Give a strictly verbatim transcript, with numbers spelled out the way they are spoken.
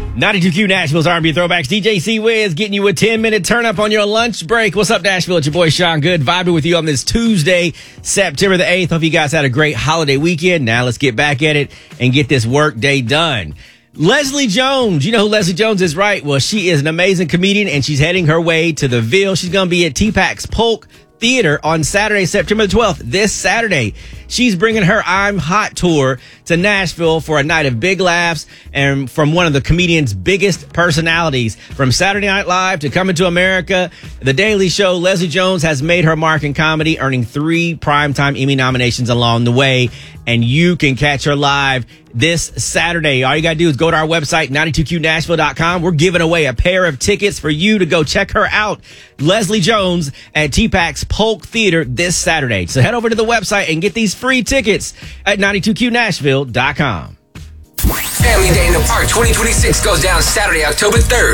ninety-two Q Nashville's R and B Throwbacks. D J C-Wiz getting you a ten-minute turn-up on your lunch break. What's up, Nashville? It's your boy, Sean Good, vibing with you on this Tuesday, September the eighth. Hope you guys had a great holiday weekend. Now let's get back at it and get this work day done. Leslie Jones. You know who Leslie Jones is, right? Well, she is an amazing comedian, and she's heading her way to the Ville. She's going to be at T-Pac's Polk Theater on Saturday, September the twelfth, this Saturday. She's bringing her I'm Hot tour to Nashville for a night of big laughs and from one of the comedian's biggest personalities. From Saturday Night Live to Coming to America, The Daily Show, Leslie Jones has made her mark in comedy, earning three Primetime Emmy nominations along the way. And you can catch her live this Saturday. All you got to do is go to our website, ninety-two Q Nashville dot com. We're giving away a pair of tickets for you to go check her out. Leslie Jones at T-Pac's Polk Theater this Saturday. So head over to the website and get these free tickets at ninety-two Q Nashville dot com. Family Day in the Park twenty twenty-six goes down Saturday, October third.